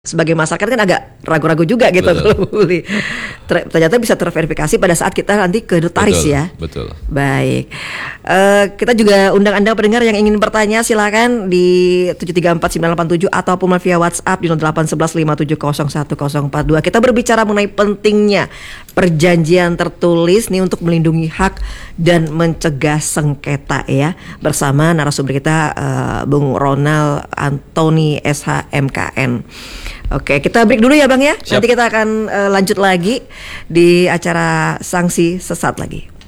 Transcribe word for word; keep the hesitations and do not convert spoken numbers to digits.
Sebagai masyarakat kan agak ragu-ragu juga gitu Betul. kalau beli. Ter- ternyata bisa terverifikasi pada saat kita nanti ke notaris Betul, ya. betul. Baik. Eh, kita juga undang Anda pendengar yang ingin bertanya silakan di tujuh tiga empat sembilan delapan tujuh ataupun via WhatsApp di nol delapan satu satu lima tujuh nol satu nol empat dua. Kita berbicara mengenai pentingnya perjanjian tertulis nih untuk melindungi hak dan mencegah sengketa ya. Bersama narasumber kita eh, Bung Ronald Antoni S H M K N. Oke, kita break dulu ya Bang ya. Siap. Nanti kita akan uh, lanjut lagi di acara sanksi sesaat lagi.